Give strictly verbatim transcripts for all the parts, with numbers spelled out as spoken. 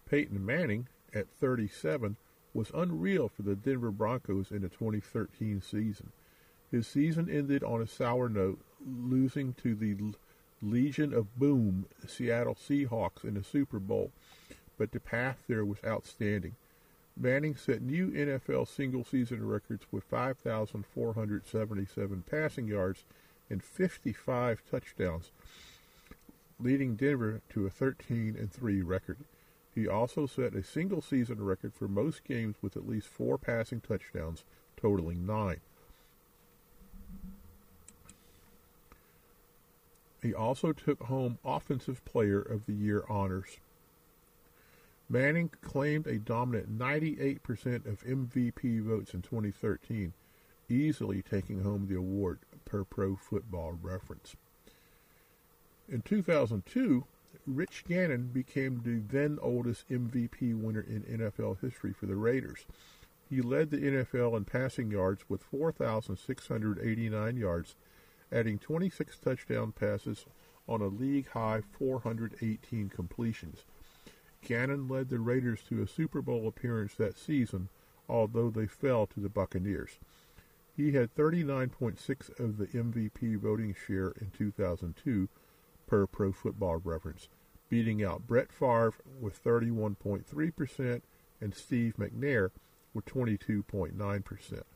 Peyton Manning, at thirty-seven, was unreal for the Denver Broncos in the twenty thirteen season. His season ended on a sour note, losing to the Legion of Boom Seattle Seahawks in the Super Bowl, but the path there was outstanding. Manning set new N F L single-season records with five thousand four hundred seventy-seven passing yards and fifty-five touchdowns, leading Denver to a thirteen and three record. He also set a single-season record for most games with at least four passing touchdowns, totaling nine. He also took home Offensive Player of the Year honors. Manning claimed a dominant ninety-eight percent of M V P votes in twenty thirteen, easily taking home the award per Pro Football Reference. In two thousand two, Rich Gannon became the then oldest M V P winner in N F L history for the Raiders. He led the N F L in passing yards with four thousand six hundred eighty-nine yards, adding twenty-six touchdown passes on a league-high four hundred eighteen completions. Gannon led the Raiders to a Super Bowl appearance that season, although they fell to the Buccaneers. He had thirty-nine point six of the M V P voting share in two thousand two, per Pro Football Reference, beating out Brett Favre with thirty-one point three percent and Steve McNair with twenty-two point nine percent.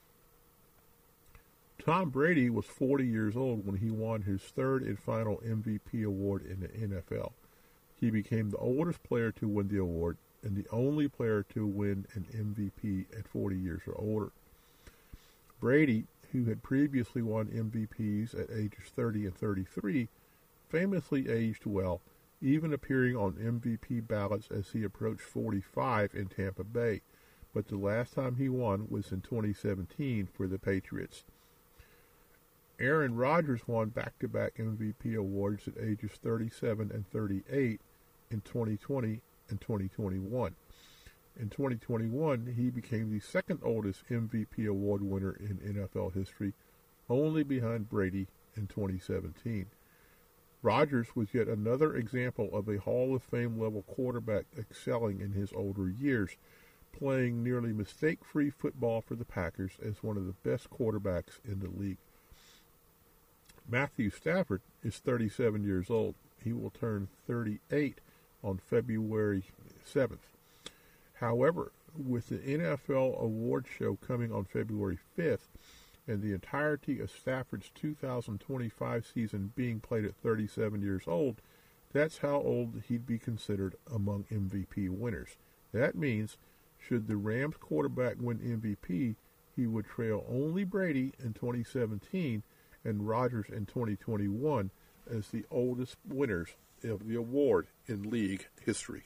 Tom Brady was forty years old when he won his third and final M V P award in the N F L. He became the oldest player to win the award and the only player to win an M V P at forty years or older. Brady, who had previously won M V Ps at ages thirty and thirty-three, famously aged well, even appearing on M V P ballots as he approached forty-five in Tampa Bay, but the last time he won was in twenty seventeen for the Patriots. Aaron Rodgers won back-to-back M V P awards at ages thirty-seven and thirty-eight in twenty twenty and twenty twenty-one. In twenty twenty-one, he became the second oldest M V P award winner in N F L history, only behind Brady in twenty seventeen. Rodgers was yet another example of a Hall of Fame level quarterback excelling in his older years, playing nearly mistake-free football for the Packers as one of the best quarterbacks in the league. Matthew Stafford is thirty-seven years old. He will turn thirty-eight on February seventh. However, with the N F L award show coming on February fifth and the entirety of Stafford's two thousand twenty-five season being played at thirty-seven years old, that's how old he'd be considered among M V P winners. That means, should the Rams quarterback win M V P, he would trail only Brady in twenty seventeen and Rodgers in twenty twenty-one as the oldest winners of the award in league history.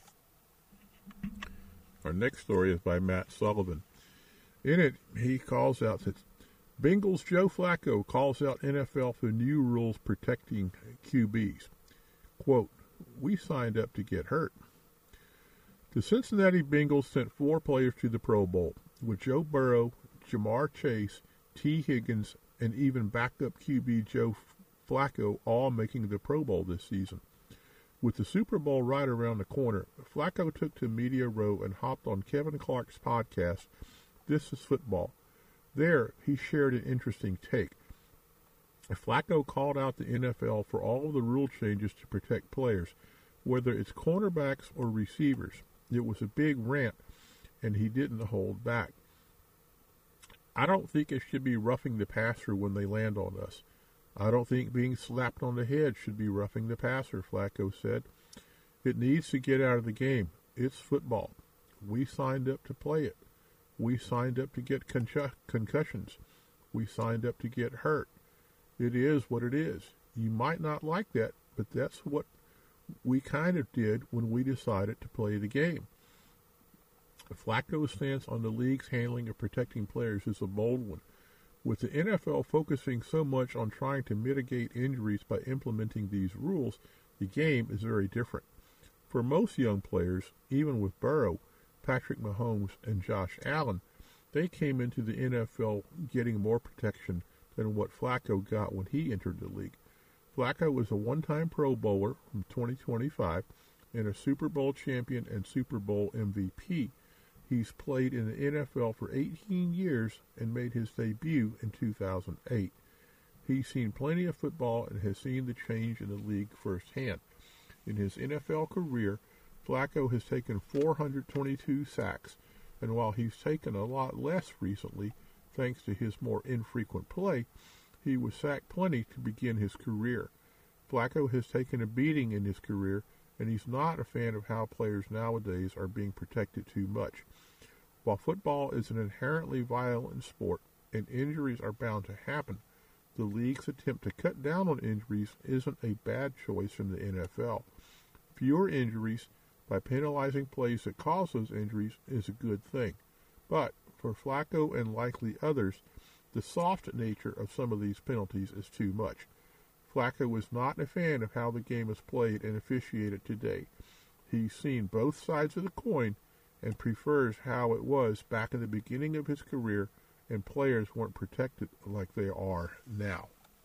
Our next story is by Matt Sullivan. In it, he calls out that Bengals Joe Flacco calls out N F L for new rules protecting Q Bs. Quote, "We signed up to get hurt." The Cincinnati Bengals sent four players to the Pro Bowl, with Joe Burrow, Jamar Chase, T. Higgins, and even backup Q B Joe Flacco all making the Pro Bowl this season. With the Super Bowl right around the corner, Flacco took to Media Row and hopped on Kevin Clark's podcast, This is Football. There, he shared an interesting take. Flacco called out the N F L for all of the rule changes to protect players, whether it's cornerbacks or receivers. It was a big rant, and he didn't hold back. "I don't think it should be roughing the passer when they land on us. I don't think being slapped on the head should be roughing the passer," Flacco said. "It needs to get out of the game. It's football. We signed up to play it. We signed up to get con- concussions. We signed up to get hurt. It is what it is. You might not like that, but that's what we kind of did when we decided to play the game." Flacco's stance on the league's handling of protecting players is a bold one. With the N F L focusing so much on trying to mitigate injuries by implementing these rules, the game is very different. For most young players, even with Burrow, Patrick Mahomes, and Josh Allen, they came into the N F L getting more protection than what Flacco got when he entered the league. Flacco was a one-time Pro Bowler from twenty twenty-five, and a Super Bowl champion and Super Bowl M V P. He's played in the N F L for eighteen years and made his debut in two thousand eight. He's seen plenty of football and has seen the change in the league firsthand. In his N F L career, Flacco has taken four hundred twenty-two sacks, and while he's taken a lot less recently, thanks to his more infrequent play, he was sacked plenty to begin his career. Flacco has taken a beating in his career, and he's not a fan of how players nowadays are being protected too much. While football is an inherently violent sport and injuries are bound to happen, the league's attempt to cut down on injuries isn't a bad choice from the N F L. Fewer injuries by penalizing plays that cause those injuries is a good thing. But for Flacco and likely others, the soft nature of some of these penalties is too much. Flacco is not a fan of how the game is played and officiated today. He's seen both sides of the coin and prefers how it was back in the beginning of his career, and players weren't protected like they are now.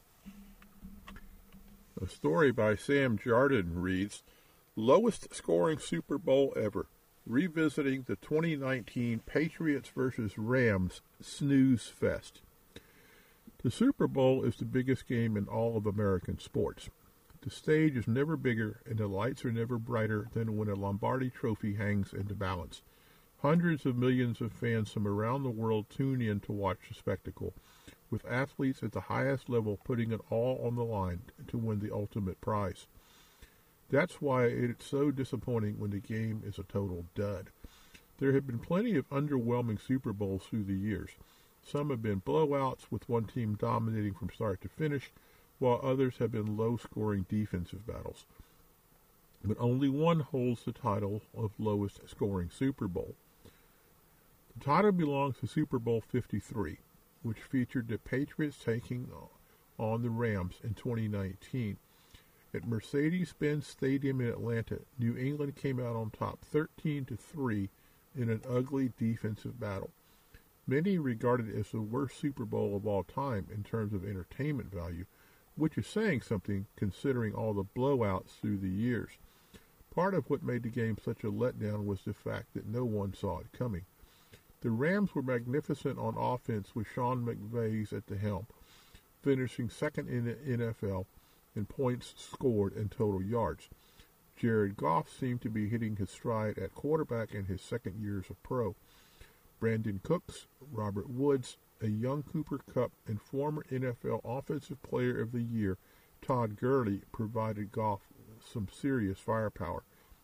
A story by Sam Jardin reads, Lowest scoring Super Bowl ever, revisiting the twenty nineteen Patriots versus Rams snooze fest. The Super Bowl is the biggest game in all of American sports. The stage is never bigger and the lights are never brighter than when a Lombardi trophy hangs in the balance. Hundreds of millions of fans from around the world tune in to watch the spectacle, with athletes at the highest level putting it all on the line to win the ultimate prize. That's why it's so disappointing when the game is a total dud. There have been plenty of underwhelming Super Bowls through the years. Some have been blowouts with one team dominating from start to finish, while others have been low-scoring defensive battles. But only one holds the title of lowest scoring Super Bowl. The title belongs to Super Bowl fifty-three, which featured the Patriots taking on the Rams in twenty nineteen. At Mercedes-Benz Stadium in Atlanta, New England came out on top thirteen to three in an ugly defensive battle. Many regard it as the worst Super Bowl of all time in terms of entertainment value, which is saying something considering all the blowouts through the years. Part of what made the game such a letdown was the fact that no one saw it coming. The Rams were magnificent on offense with Sean McVay at the helm, finishing second in the N F L in points scored and total yards. Jared Goff seemed to be hitting his stride at quarterback in his second year as a pro. Brandon Cooks, Robert Woods, a young Cooper Kupp, and former N F L Offensive Player of the Year Todd Gurley provided Goff some serious firepower.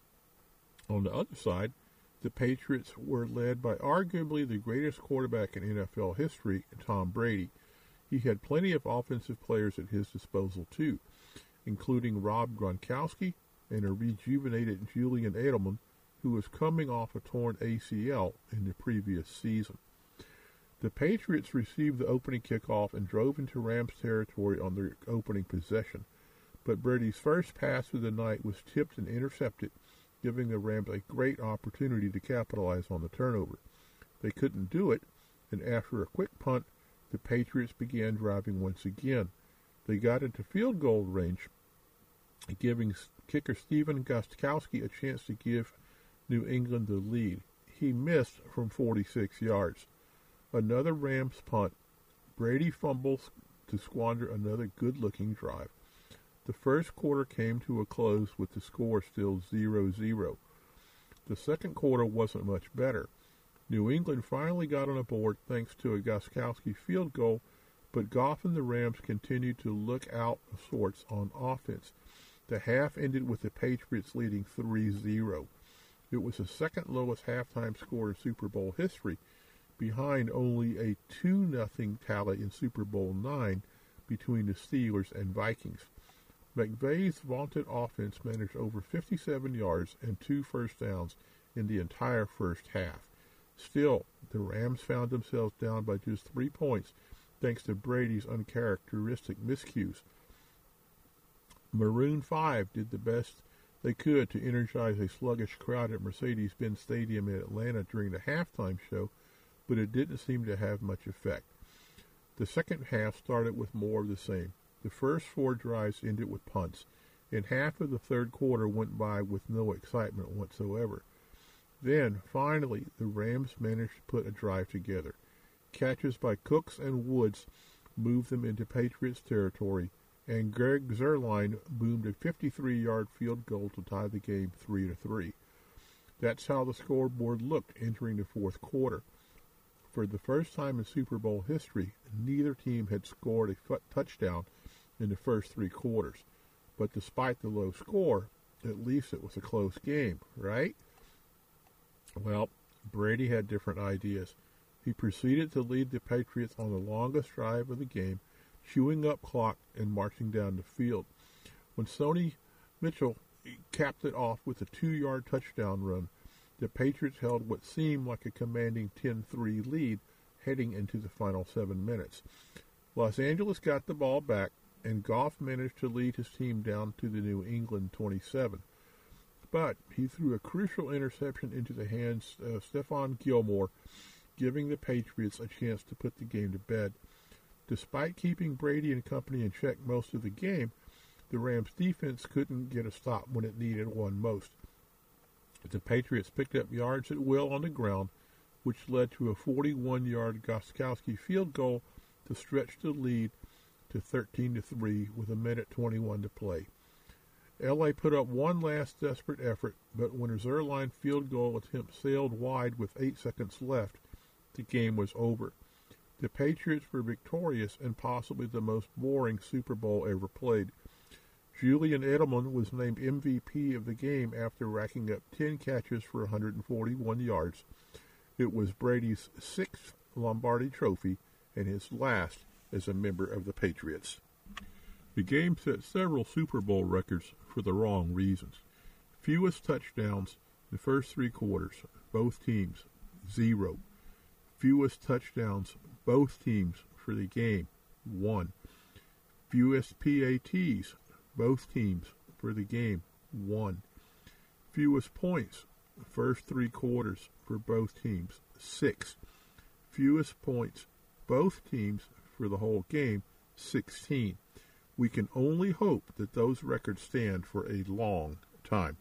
On the other side, the Patriots were led by arguably the greatest quarterback in N F L history, Tom Brady. He had plenty of offensive players at his disposal too, including Rob Gronkowski and a rejuvenated Julian Edelman, who was coming off a torn A C L in the previous season. The Patriots received the opening kickoff and drove into Rams territory on their opening possession, but Brady's first pass of the night was tipped and intercepted, giving the Rams a great opportunity to capitalize on the turnover. They couldn't do it, and after a quick punt, the Patriots began driving once again. They got into field goal range, giving kicker Steven Gostkowski a chance to give New England the lead. He missed from forty-six yards. Another Rams punt. Brady fumbles to squander another good-looking drive. The first quarter came to a close with the score still zero zero. The second quarter wasn't much better. New England finally got on the board thanks to a Gostkowski field goal, but Goff and the Rams continued to look out of sorts on offense. The half ended with the Patriots leading three zero. It was the second lowest halftime score in Super Bowl history, behind only a two nothing tally in Super Bowl nine between the Steelers and Vikings. McVay's vaunted offense managed over fifty-seven yards and two first downs in the entire first half. Still, the Rams found themselves down by just three points thanks to Brady's uncharacteristic miscues. Maroon five did the best they could to energize a sluggish crowd at Mercedes-Benz Stadium in Atlanta during the halftime show, but it didn't seem to have much effect. The second half started with more of the same. The first four drives ended with punts, and half of the third quarter went by with no excitement whatsoever. Then, finally, the Rams managed to put a drive together. Catches by Cooks and Woods moved them into Patriots territory, and Greg Zuerlein boomed a fifty-three-yard field goal to tie the game three to three. That's how the scoreboard looked entering the fourth quarter. For the first time in Super Bowl history, neither team had scored a f- touchdown in the first three quarters. But despite the low score, at least it was a close game, right? Well, Brady had different ideas. He proceeded to lead the Patriots on the longest drive of the game, chewing up clock and marching down the field. When Sony Mitchell capped it off with a two-yard touchdown run, the Patriots held what seemed like a commanding ten three lead heading into the final seven minutes. Los Angeles got the ball back, and Goff managed to lead his team down to the New England twenty-seven. But he threw a crucial interception into the hands of Stephon Gilmore, giving the Patriots a chance to put the game to bed. Despite keeping Brady and company in check most of the game, the Rams' defense couldn't get a stop when it needed one most. The Patriots picked up yards at will on the ground, which led to a forty-one-yard Gostkowski field goal to stretch the lead to thirteen to three with a minute twenty-one to play. L A put up one last desperate effort, but when a Zuerlein field goal attempt sailed wide with eight seconds left, the game was over. The Patriots were victorious in possibly the most boring Super Bowl ever played. Julian Edelman was named M V P of the game after racking up ten catches for one hundred forty-one yards. It was Brady's sixth Lombardi Trophy and his last as a member of the Patriots. The game set several Super Bowl records for the wrong reasons. Fewest touchdowns the first three quarters, both teams, zero. Fewest touchdowns, both teams for the game, one. Fewest P A Ts, both teams for the game, one. Fewest points, first three quarters for both teams, six. Fewest points, both teams for the whole game, sixteen. We can only hope that those records stand for a long time.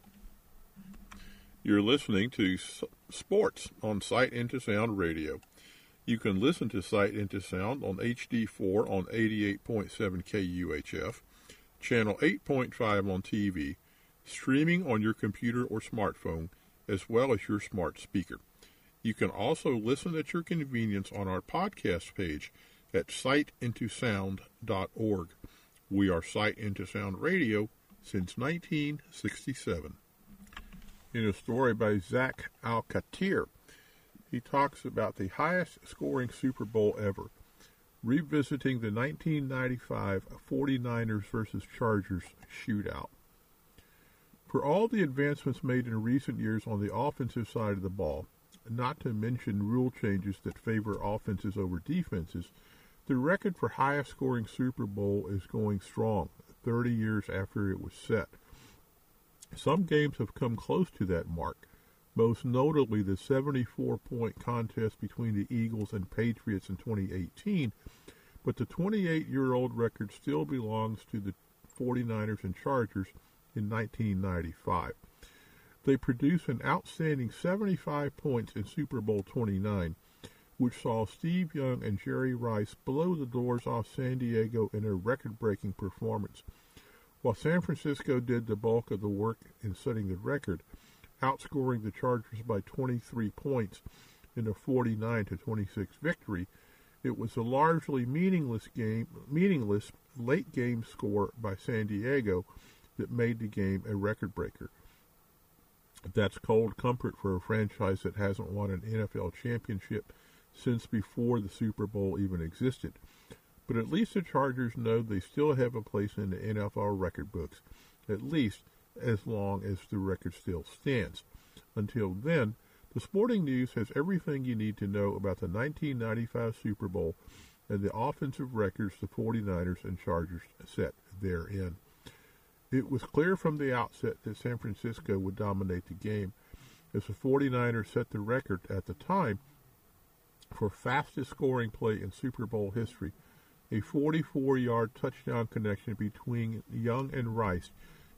You're listening to S- Sports on Sight Into Sound Radio. You can listen to Sight Into Sound on H D four on eighty-eight point seven K U H F, Channel eight point five on T V, streaming on your computer or smartphone, as well as your smart speaker. You can also listen at your convenience on our podcast page at sight into sound dot org. We are Sight Into Sound Radio since nineteen sixty-seven. In a story by Zach Al-Katir, he talks about the highest scoring Super Bowl ever, revisiting the nineteen ninety-five forty-niners versus Chargers shootout. For all the advancements made in recent years on the offensive side of the ball, not to mention rule changes that favor offenses over defenses, the record for highest scoring Super Bowl is going strong, thirty years after it was set. Some games have come close to that mark, most notably the seventy-four point contest between the Eagles and Patriots in twenty eighteen, but the twenty-eight-year-old record still belongs to the forty-niners and Chargers in nineteen ninety-five. They produced an outstanding seventy-five points in Super Bowl twenty-nine, which saw Steve Young and Jerry Rice blow the doors off San Diego in a record-breaking performance. While San Francisco did the bulk of the work in setting the record, outscoring the Chargers by twenty-three points in a forty-nine to twenty-six victory, it was a largely meaningless game, meaningless late-game score by San Diego that made the game a record-breaker. That's cold comfort for a franchise that hasn't won an N F L championship since before the Super Bowl even existed. But at least the Chargers know they still have a place in the N F L record books, at least as long as the record still stands. Until then, the Sporting News has everything you need to know about the nineteen ninety-five Super Bowl and the offensive records the forty-niners and Chargers set therein. It was clear from the outset that San Francisco would dominate the game, as the forty-niners set the record at the time for fastest scoring play in Super Bowl history, a forty-four-yard touchdown connection between Young and Rice,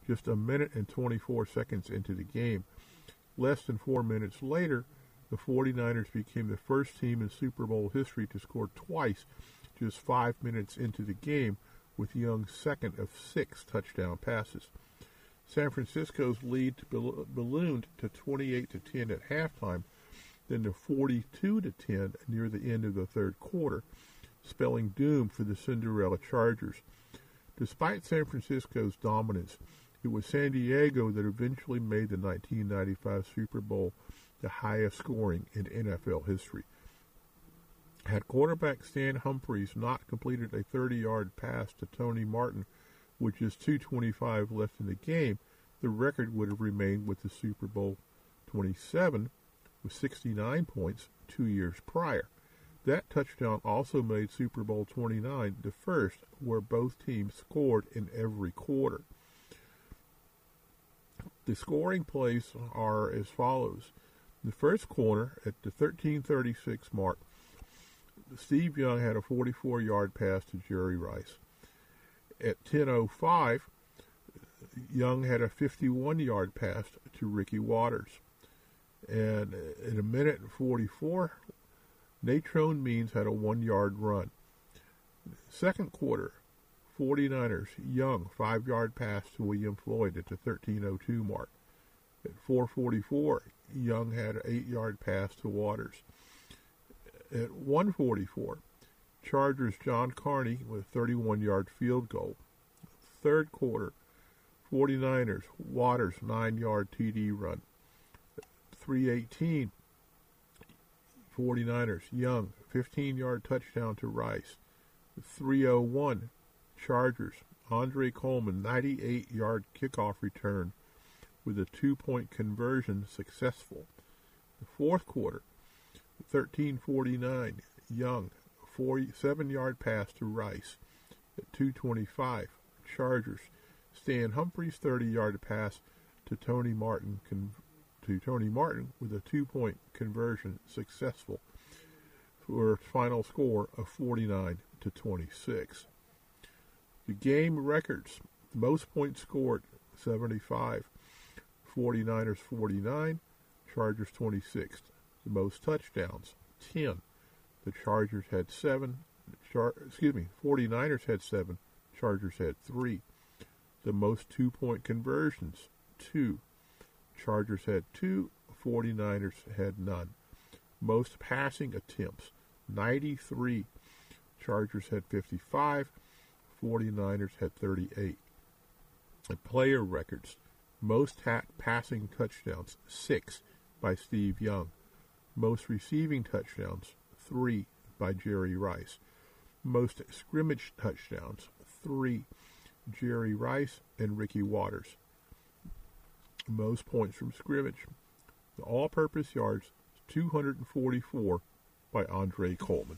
just a minute and twenty-four seconds into the game. Less than four minutes later, the 49ers became the first team in Super Bowl history to score twice just five minutes into the game, with Young's second of six touchdown passes. San Francisco's lead ballooned to twenty-eight to ten at halftime, then to forty-two to ten near the end of the third quarter, spelling doom for the Cinderella Chargers. Despite San Francisco's dominance, it was San Diego that eventually made the nineteen ninety-five Super Bowl the highest scoring in N F L history. Had quarterback Stan Humphries not completed a thirty-yard pass to Tony Martin with just two twenty-five left in the game, the record would have remained with the Super Bowl twenty-seven with sixty-nine points two years prior. That touchdown also made Super Bowl twenty-nine the first where both teams scored in every quarter. The scoring plays are as follows. The first quarter, at the thirteen thirty-six mark, Steve Young had a forty-four-yard pass to Jerry Rice. At ten oh five, Young had a fifty-one-yard pass to Ricky Watters. And in a minute and forty-four, Natrone Means had a one-yard run. Second quarter, 49ers, Young, five-yard pass to William Floyd at the thirteen oh two mark. At four forty-four, Young had an eight-yard pass to Waters. At one forty-four, Chargers John Carney with a thirty-one-yard field goal. Third quarter, 49ers, Waters, nine-yard T D run. three eighteen, 49ers, Young, fifteen-yard touchdown to Rice. three oh one, Chargers, Andre Coleman, ninety-eight-yard kickoff return with a two-point conversion successful. The fourth quarter, thirteen forty-nine, Young, seven-yard pass to Rice. At two twenty-five, Chargers, Stan Humphries, thirty-yard pass to Tony Martin con- to Tony Martin with a two-point conversion successful for a final score of forty-nine to twenty-six. The game records: most points scored, seventy-five. 49ers forty-nine, Chargers twenty-six. The most touchdowns, ten. The Chargers had seven. Char- excuse me, 49ers had seven. Chargers had three. The most two-point conversions, two. Chargers had two. 49ers had none. Most passing attempts, ninety-three. Chargers had fifty-five. 49ers had thirty-eight. And player records: most ta- passing touchdowns, six, by Steve Young. Most receiving touchdowns, three, by Jerry Rice. Most scrimmage touchdowns, three, Jerry Rice and Ricky Watters. Most points from scrimmage. The all-purpose yards, two hundred forty-four, by Andre Coleman.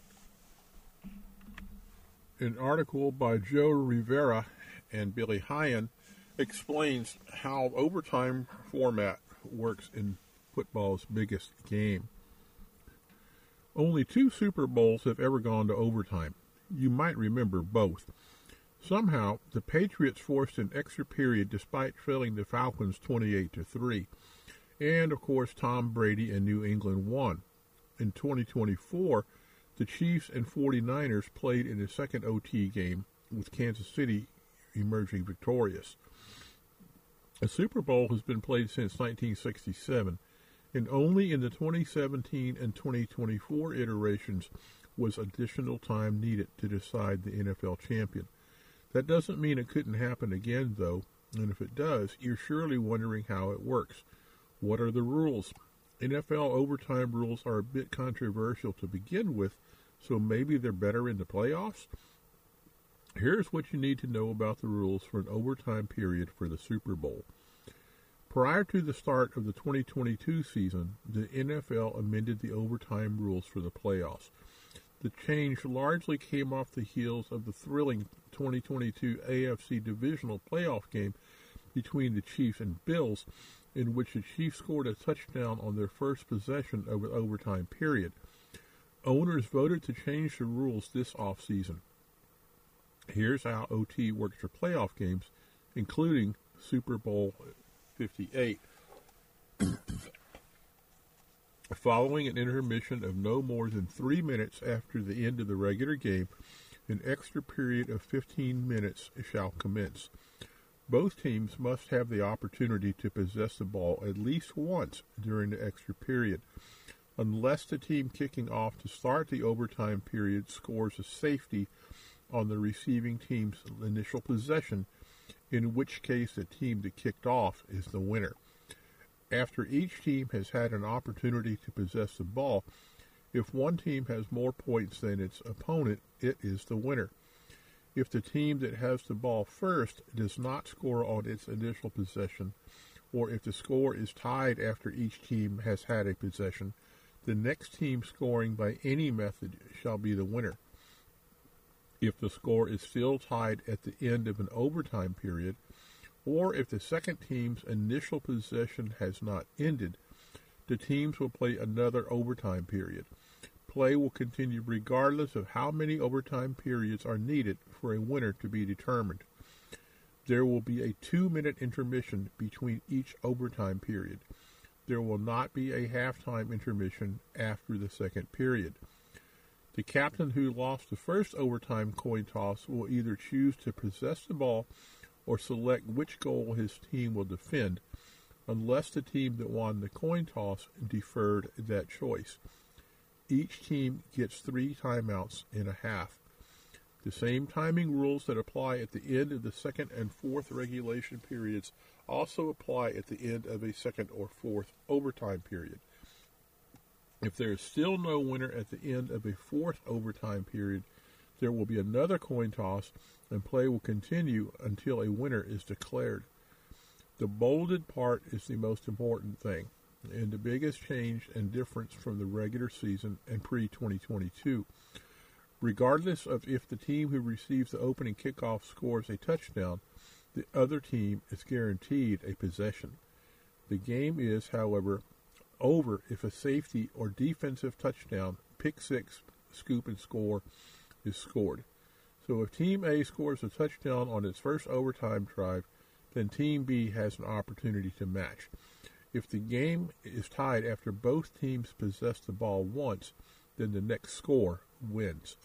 An article by Joe Rivera and Billy Hyan explains how overtime format works in football's biggest game. Only two Super Bowls have ever gone to overtime. You might remember both. Somehow, the Patriots forced an extra period despite trailing the Falcons twenty-eight to three. And, of course, Tom Brady and New England won. In twenty twenty-four, the Chiefs and 49ers played in a second O T game, with Kansas City emerging victorious. A Super Bowl has been played since nineteen sixty-seven, and only in the twenty seventeen and twenty twenty-four iterations was additional time needed to decide the N F L champion. That doesn't mean it couldn't happen again, though, and if it does, you're surely wondering how it works. What are the rules? N F L overtime rules are a bit controversial to begin with, so maybe they're better in the playoffs? Here's what you need to know about the rules for an overtime period for the Super Bowl. Prior to the start of the twenty twenty-two season, the N F L amended the overtime rules for the playoffs. The change largely came off the heels of the thrilling twenty twenty-two A F C divisional playoff game between the Chiefs and Bills, in which the Chiefs scored a touchdown on their first possession of an overtime period. Owners voted to change the rules this offseason. Here's how O T works for playoff games, including Super Bowl fifty-eight. Following an intermission of no more than three minutes after the end of the regular game, an extra period of fifteen minutes shall commence. Both teams must have the opportunity to possess the ball at least once during the extra period, unless the team kicking off to start the overtime period scores a safety on the receiving team's initial possession, in which case the team that kicked off is the winner. After each team has had an opportunity to possess the ball, if one team has more points than its opponent, it is the winner. If the team that has the ball first does not score on its initial possession, or if the score is tied after each team has had a possession, the next team scoring by any method shall be the winner. If the score is still tied at the end of an overtime period, or if the second team's initial possession has not ended, the teams will play another overtime period. Play will continue regardless of how many overtime periods are needed for a winner to be determined. There will be a two-minute intermission between each overtime period. There will not be a halftime intermission after the second period. The captain who lost the first overtime coin toss will either choose to possess the ball or select which goal his team will defend, unless the team that won the coin toss deferred that choice. Each team gets three timeouts and a half. The same timing rules that apply at the end of the second and fourth regulation periods also apply at the end of a second or fourth overtime period. If there is still no winner at the end of a fourth overtime period, there will be another coin toss, and play will continue until a winner is declared. The bolded part is the most important thing, and the biggest change and difference from the regular season and pre twenty twenty-two. Regardless of if the team who receives the opening kickoff scores a touchdown, the other team is guaranteed a possession. The game is, however, over if a safety or defensive touchdown, pick six, scoop and score is scored. So if Team A scores a touchdown on its first overtime drive, then Team B has an opportunity to match. If the game is tied after both teams possess the ball once, then the next score wins.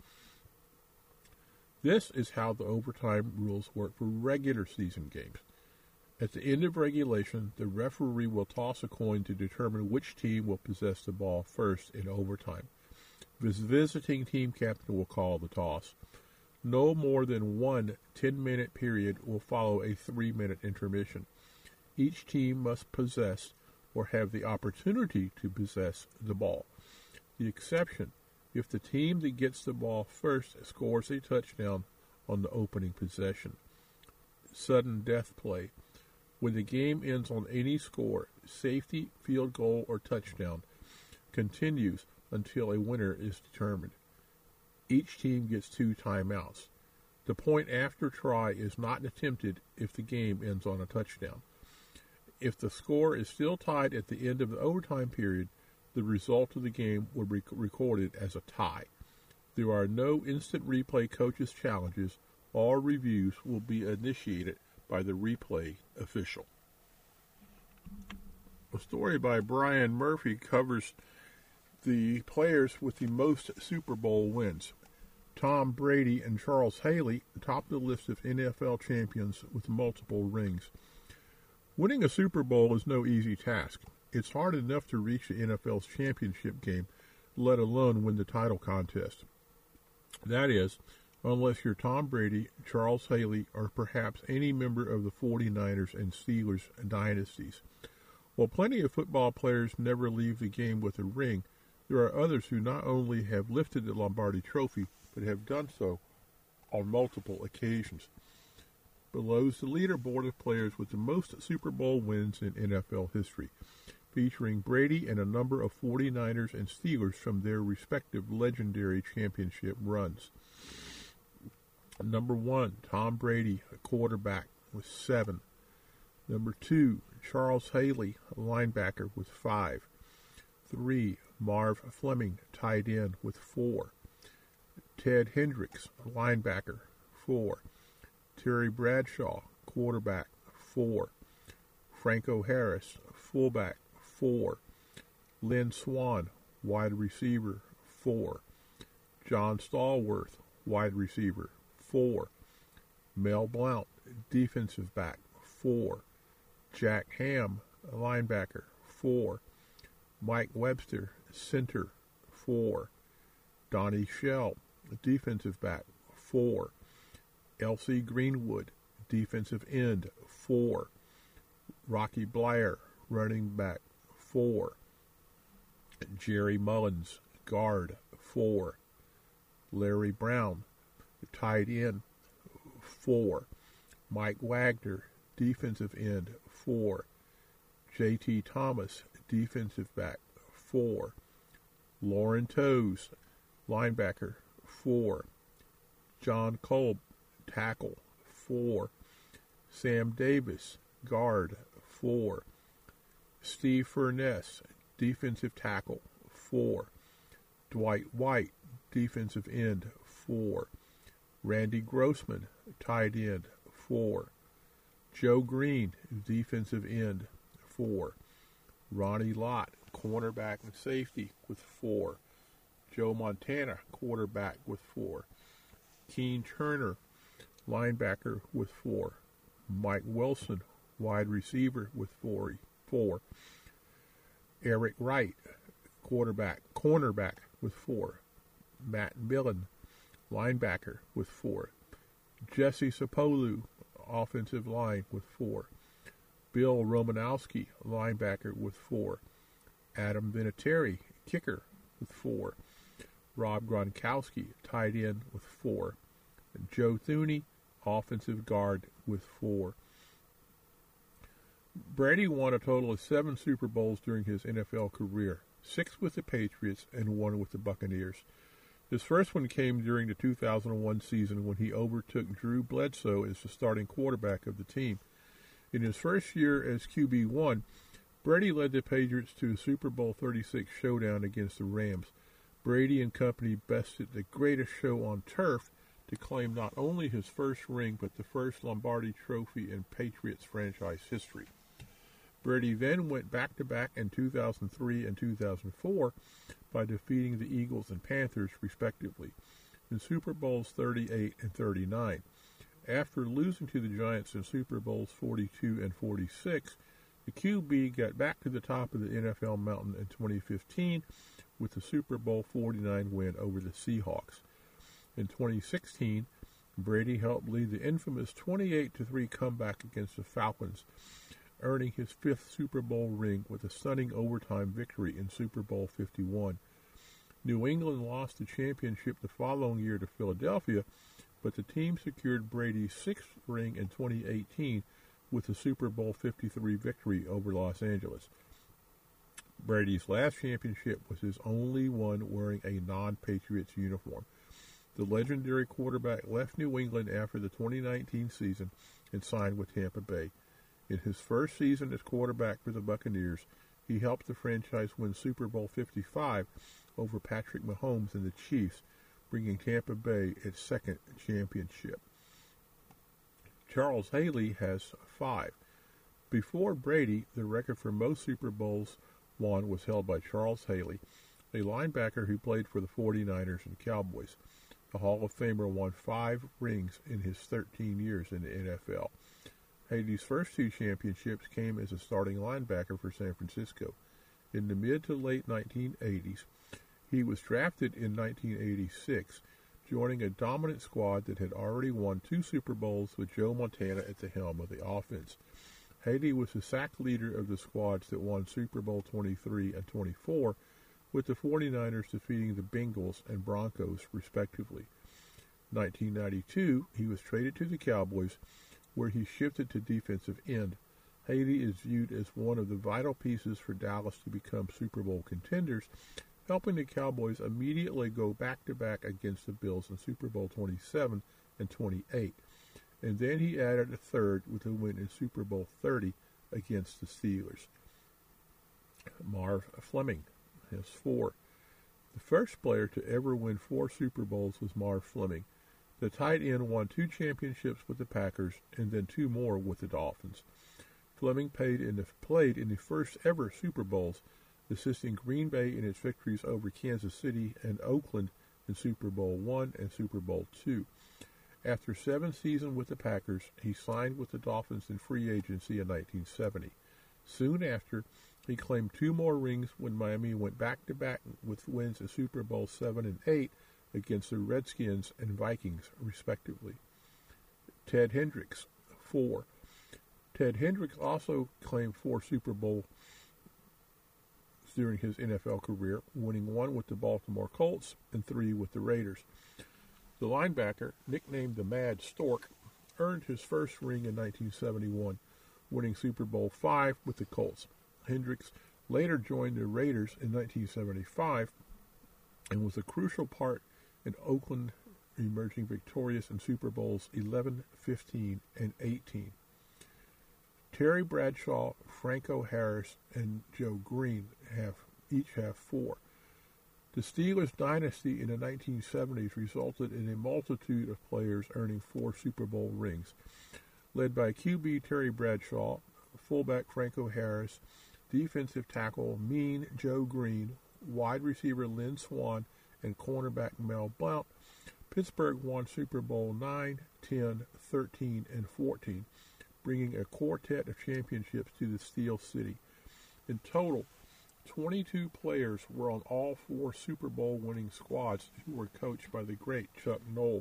This is how the overtime rules work for regular season games. At the end of regulation, the referee will toss a coin to determine which team will possess the ball first in overtime. The visiting team captain will call the toss. No more than one ten-minute period will follow a three-minute intermission. Each team must possess or have the opportunity to possess the ball. The exception, if the team that gets the ball first scores a touchdown on the opening possession. Sudden death play. When the game ends on any score, safety, field goal, or touchdown, continues until a winner is determined. Each team gets two timeouts. The point after try is not attempted if the game ends on a touchdown. If the score is still tied at the end of the overtime period, the result of the game will be recorded as a tie. There are no instant replay coaches' challenges. All reviews will be initiated by the replay official. A story by Brian Murphy covers the players with the most Super Bowl wins. Tom Brady and Charles Haley top the list of N F L champions with multiple rings. Winning a Super Bowl is no easy task. It's hard enough to reach the N F L's championship game, let alone win the title contest. That is, unless you're Tom Brady, Charles Haley, or perhaps any member of the forty-niners and Steelers dynasties. While plenty of football players never leave the game with a ring, there are others who not only have lifted the Lombardi Trophy, but have done so on multiple occasions. Below is the leaderboard of players with the most Super Bowl wins in N F L history, featuring Brady and a number of forty-niners and Steelers from their respective legendary championship runs. Number one, Tom Brady, a quarterback, with seven. Number two, Charles Haley, a linebacker, with five. Three, Marv Fleming, tight end, with four. Ted Hendricks, a linebacker, four. Terry Bradshaw, quarterback, four. Franco Harris, fullback, four. Lynn Swan, wide receiver, four. John Stallworth, wide receiver, four. Mel Blount, defensive back, four. Jack Ham, linebacker, four. Mike Webster, center, four. Donnie Shell, defensive back, four. L C Greenwood, defensive end, four. Rocky Blair, running back, four. Jerry Mullins, guard, four. Larry Brown, tight end, four. Mike Wagner, defensive end, four. J T Thomas, defensive back, four. Lauren Toes, linebacker, four. John Kolb, tackle, four. Sam Davis, guard, four. Steve Furness, defensive tackle, four. Dwight White, defensive end, four. Randy Grossman, tight end, four. Joe Green, defensive end, four. Ronnie Lott, cornerback and safety, with four. Joe Montana, quarterback, with four. Keene Turner, linebacker, with four. Mike Wilson, wide receiver, with four. four. Eric Wright, quarterback, cornerback, with four. Matt Millen, linebacker, with four. Jesse Sapolu, offensive line, with four. Bill Romanowski, linebacker, with four. Adam Vinatieri, kicker, with four. Rob Gronkowski, tight end, with four. And Joe Thuney, offensive guard, with four. Brady won a total of seven Super Bowls during his N F L career, six with the Patriots and one with the Buccaneers. His first one came during the two thousand one season when he overtook Drew Bledsoe as the starting quarterback of the team. In his first year as Q B one, Brady led the Patriots to a Super Bowl thirty-six showdown against the Rams. Brady and company bested the greatest show on turf to claim not only his first ring but the first Lombardi Trophy in Patriots franchise history. Brady then went back-to-back in two thousand three and two thousand four by defeating the Eagles and Panthers, respectively, in Super Bowls thirty-eight and thirty-nine. After losing to the Giants in Super Bowls forty-two and forty-six, the Q B got back to the top of the N F L mountain in twenty fifteen with the Super Bowl forty-nine win over the Seahawks. In twenty sixteen, Brady helped lead the infamous twenty-eight to three comeback against the Falcons, earning his fifth Super Bowl ring with a stunning overtime victory in Super Bowl fifty-one. New England lost the championship the following year to Philadelphia, but the team secured Brady's sixth ring in twenty eighteen with the Super Bowl fifty-three victory over Los Angeles. Brady's last championship was his only one wearing a non-Patriots uniform. The legendary quarterback left New England after the twenty nineteen season and signed with Tampa Bay. In his first season as quarterback for the Buccaneers, he helped the franchise win Super Bowl fifty-five over Patrick Mahomes and the Chiefs, bringing Tampa Bay its second championship. Charles Haley has five. Before Brady, the record for most Super Bowls won was held by Charles Haley, a linebacker who played for the forty-niners and Cowboys. The Hall of Famer won five rings in his thirteen years in the N F L. Haley's first two championships came as a starting linebacker for San Francisco. In the mid to late nineteen eighties, he was drafted in nineteen eighty-six, joining a dominant squad that had already won two Super Bowls with Joe Montana at the helm of the offense. Haley was the sack leader of the squads that won Super Bowl twenty-three and twenty-four, with the forty-niners defeating the Bengals and Broncos, respectively. In nineteen ninety-two, he was traded to the Cowboys, where he shifted to defensive end. Haley is viewed as one of the vital pieces for Dallas to become Super Bowl contenders, helping the Cowboys immediately go back-to-back against the Bills in Super Bowl twenty-seven and twenty-eight. And then he added a third with a win in Super Bowl thirty against the Steelers. Marv Fleming has four. The first player to ever win four Super Bowls was Marv Fleming. The tight end won two championships with the Packers and then two more with the Dolphins. Fleming played in, the, played in the first ever Super Bowls, assisting Green Bay in its victories over Kansas City and Oakland in Super Bowl one and Super Bowl two. After seven seasons with the Packers, he signed with the Dolphins in free agency in nineteen seventy. Soon after, he claimed two more rings when Miami went back-to-back with wins in Super Bowl seven and eight against the Redskins and Vikings, respectively. Ted Hendricks, four. Ted Hendricks also claimed four Super Bowls during his N F L career, winning one with the Baltimore Colts and three with the Raiders. The linebacker, nicknamed the Mad Stork, earned his first ring in nineteen seventy-one, winning Super Bowl five with the Colts. Hendricks later joined the Raiders in nineteen seventy-five and was a crucial part in Oakland emerging victorious in Super Bowls eleven, fifteen, and eighteen. Terry Bradshaw, Franco Harris, and Joe Green have each have four. The Steelers' dynasty in the nineteen seventies resulted in a multitude of players earning four Super Bowl rings, led by Q B Terry Bradshaw, fullback Franco Harris, defensive tackle Mean Joe Green, wide receiver Lynn Swann, and cornerback Mel Blount. Pittsburgh won Super Bowl nine, ten, thirteen, and fourteen, bringing a quartet of championships to the Steel City. In total, twenty-two players were on all four Super Bowl winning squads who were coached by the great Chuck Noll.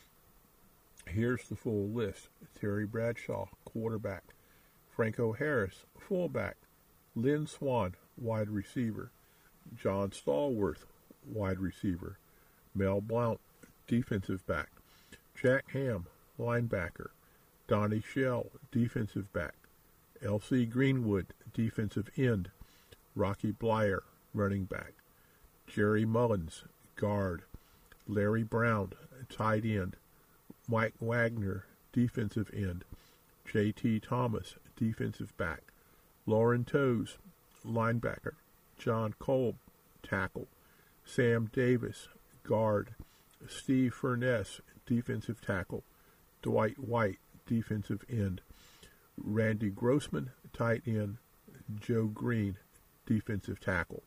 Here's the full list. Terry Bradshaw, quarterback. Franco Harris, fullback. Lynn Swann, wide receiver. John Stallworth, wide receiver. Mel Blount, defensive back. Jack Ham, linebacker. Donnie Shell, defensive back. L C Greenwood, defensive end. Rocky Bleier, running back. Jerry Mullins, guard. Larry Brown, tight end. Mike Wagner, defensive end. J T Thomas, defensive back. Lauren Toes, linebacker. John Kolb, tackle. Sam Davis, guard. Steve Furness, defensive tackle. Dwight White, defensive end. Randy Grossman, tight end. Joe Green, defensive tackle.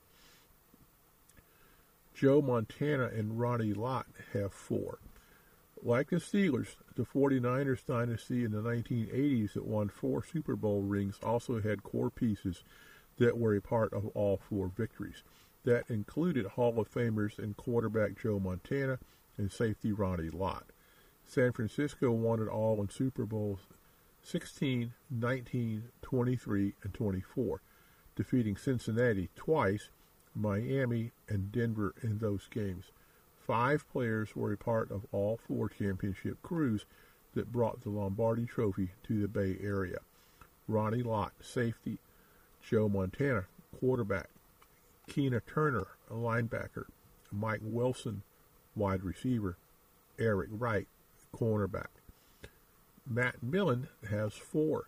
Joe Montana and Ronnie Lott have four. Like the Steelers, the forty-niners dynasty in the nineteen eighties that won four Super Bowl rings also had core pieces that were a part of all four victories. That included Hall of Famers and quarterback Joe Montana and safety Ronnie Lott. San Francisco won it all in Super Bowls sixteen, nineteen, twenty-three, and twenty-four, defeating Cincinnati twice, Miami, and Denver in those games. Five players were a part of all four championship crews that brought the Lombardi Trophy to the Bay Area. Ronnie Lott, safety. Joe Montana, quarterback. Keena Turner, a linebacker. Mike Wilson, wide receiver. Eric Wright, cornerback. Matt Millen has four.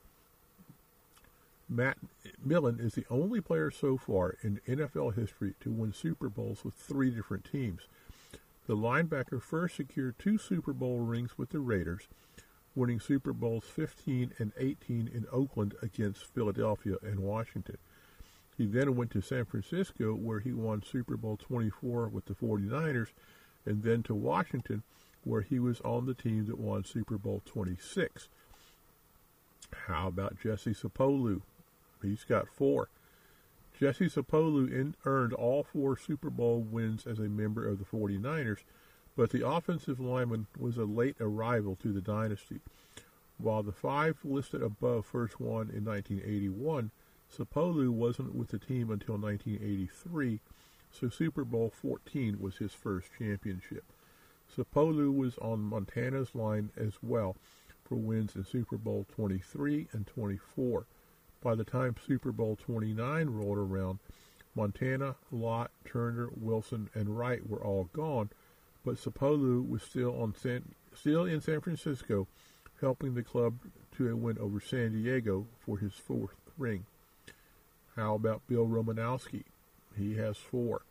Matt Millen is the only player so far in N F L history to win Super Bowls with three different teams. The linebacker first secured two Super Bowl rings with the Raiders, winning Super Bowls fifteen and eighteen in Oakland against Philadelphia and Washington. He then went to San Francisco, where he won Super Bowl twenty-four with the forty-niners, and then to Washington, where he was on the team that won Super Bowl twenty-six. How about Jesse Sapolu? He's got four. Jesse Sapolu in, earned all four Super Bowl wins as a member of the forty-niners, but the offensive lineman was a late arrival to the dynasty. While the five listed above first won in nineteen eighty-one, Sapolu wasn't with the team until nineteen eighty-three, so Super Bowl fourteen was his first championship. Sapolu was on Montana's line as well for wins in Super Bowl twenty-three and twenty-four. By the time Super Bowl twenty-nine rolled around, Montana, Lott, Turner, Wilson, and Wright were all gone, but Sapolu was still on San, still in San Francisco, helping the club to a win over San Diego for his fourth ring. How about Bill Romanowski? He has four.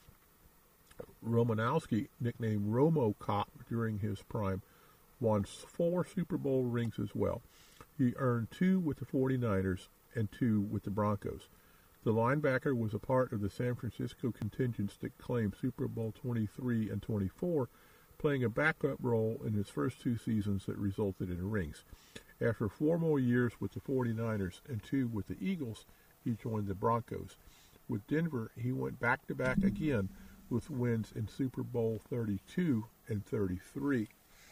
Romanowski, nicknamed Romo Cop during his prime, won four Super Bowl rings as well. He earned two with the forty-niners and two with the Broncos. The linebacker was a part of the San Francisco contingents that claimed Super Bowl twenty-three and twenty-four, playing a backup role in his first two seasons that resulted in rings. After four more years with the forty-niners and two with the Eagles, he joined the Broncos. With Denver, he went back-to-back again with wins in Super Bowl thirty-two and thirty-three.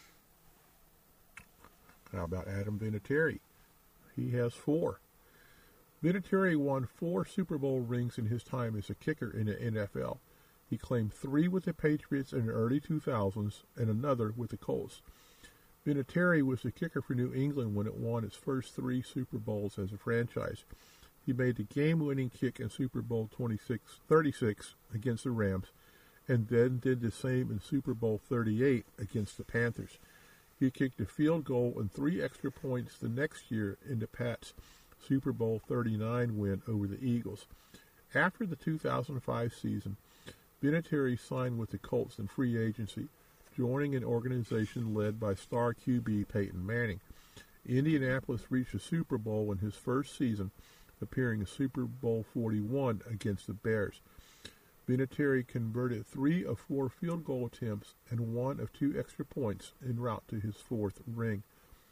How about Adam Vinatieri? He has four. Vinatieri won four Super Bowl rings in his time as a kicker in the N F L. He claimed three with the Patriots in the early two thousands and another with the Colts. Vinatieri was the kicker for New England when it won its first three Super Bowls as a franchise. He made the game-winning kick in Super Bowl twenty-six, thirty-six against the Rams, and then did the same in Super Bowl thirty-eight against the Panthers. He kicked a field goal and three extra points the next year in the Pats' Super Bowl thirty-nine win over the Eagles. After the two thousand five season, Vinatieri signed with the Colts in free agency, joining an organization led by star Q B Peyton Manning. Indianapolis reached the Super Bowl in his first season, appearing in Super Bowl forty-one against the Bears. Vinatieri converted three of four field goal attempts and one of two extra points en route to his fourth ring.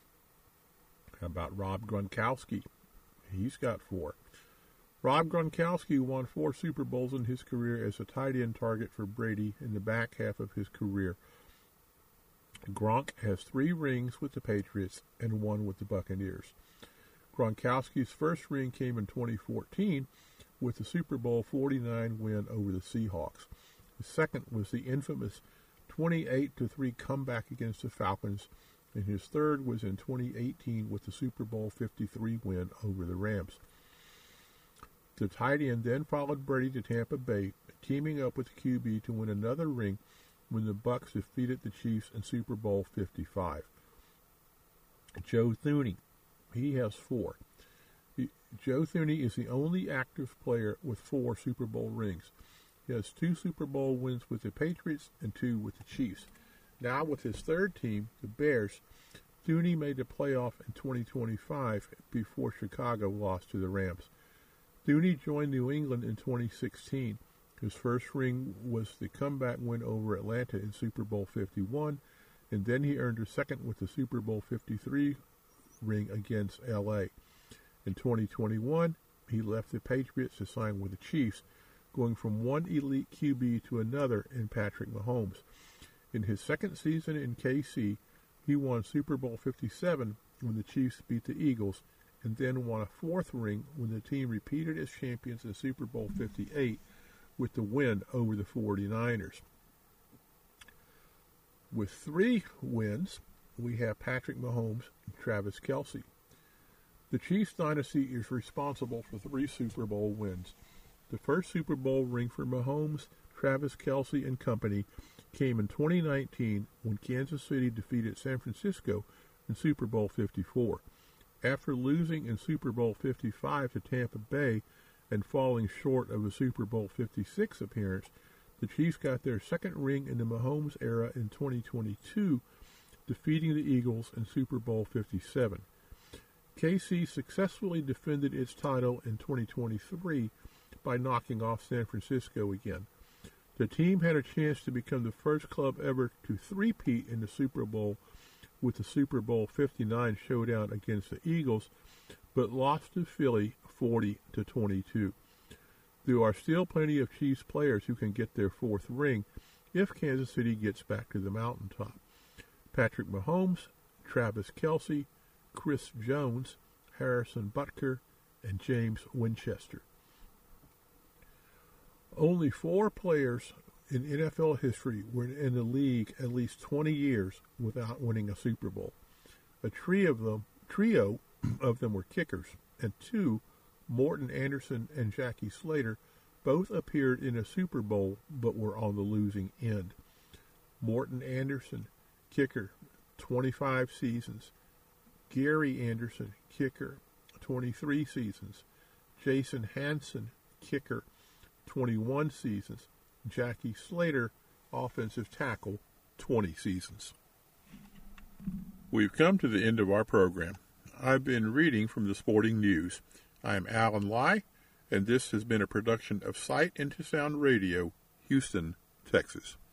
How about Rob Gronkowski? He's got four. Rob Gronkowski won four Super Bowls in his career as a tight end target for Brady in the back half of his career. Gronk has three rings with the Patriots and one with the Buccaneers. Gronkowski's first ring came in twenty fourteen with the Super Bowl forty-nine win over the Seahawks. The second was the infamous twenty-eight to three comeback against the Falcons, and his third was in twenty eighteen with the Super Bowl fifty-three win over the Rams. The tight end then followed Brady to Tampa Bay, teaming up with the Q B to win another ring when the Bucs defeated the Chiefs in Super Bowl fifty-five. Joe Thuney, he has four. He, Joe Thuney is the only active player with four Super Bowl rings. He has two Super Bowl wins with the Patriots and two with the Chiefs. Now with his third team, the Bears, Thuney made the playoff in twenty twenty-five before Chicago lost to the Rams. Thuney joined New England in twenty sixteen. His first ring was the comeback win over Atlanta in Super Bowl fifty-one, and then he earned a second with the Super Bowl fifty-three ring against L A. In twenty twenty-one, he left the Patriots to sign with the Chiefs, going from one elite Q B to another in Patrick Mahomes. In his second season in K C, he won Super Bowl fifty-seven when the Chiefs beat the Eagles, and then won a fourth ring when the team repeated as champions in Super Bowl fifty-eight with the win over the forty-niners. With three wins, we have Patrick Mahomes and Travis Kelce. The Chiefs dynasty is responsible for three Super Bowl wins. The first Super Bowl ring for Mahomes, Travis Kelce, and company came in twenty nineteen when Kansas City defeated San Francisco in Super Bowl fifty-four. After losing in Super Bowl fifty-five to Tampa Bay and falling short of a Super Bowl fifty-six appearance, the Chiefs got their second ring in the Mahomes era in twenty twenty-two, defeating the Eagles in Super Bowl fifty-seven. K C successfully defended its title in twenty twenty-three by knocking off San Francisco again. The team had a chance to become the first club ever to three-peat in the Super Bowl with the Super Bowl fifty-nine showdown against the Eagles, but lost to Philly forty to twenty-two. There are still plenty of Chiefs players who can get their fourth ring if Kansas City gets back to the mountaintop. Patrick Mahomes, Travis Kelce, Chris Jones, Harrison Butker, and James Winchester. Only four players in N F L history were in the league at least twenty years without winning a Super Bowl. A trio of them, trio of them were kickers, and two, Morton Anderson and Jackie Slater, both appeared in a Super Bowl but were on the losing end. Morton Anderson, kicker, twenty-five seasons. Gary Anderson, kicker, twenty-three seasons. Jason Hanson, kicker, twenty-one seasons. Jackie Slater, offensive tackle, twenty seasons. We've come to the end of our program. I've been reading from the Sporting News. I am Alan Lai, and this has been a production of Sight into Sound Radio, Houston, Texas.